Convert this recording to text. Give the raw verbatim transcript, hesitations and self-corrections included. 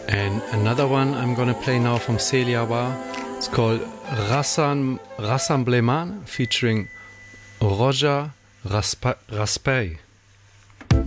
And another one I'm gonna play now from Celia Bar. It's called Rassemblement featuring Roger Raspa- Raspey.